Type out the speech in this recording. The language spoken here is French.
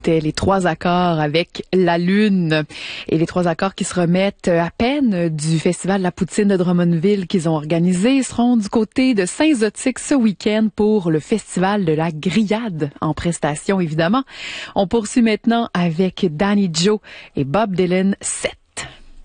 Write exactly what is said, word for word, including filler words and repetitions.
C'était les trois accords avec la Lune. Et les trois accords qui se remettent à peine du Festival La Poutine de Drummondville qu'ils ont organisé. Ils seront du côté de Saint-Zotique ce week-end pour le Festival de la Grillade, en prestation évidemment. On poursuit maintenant avec Danny Joe et Bob Dylan sept.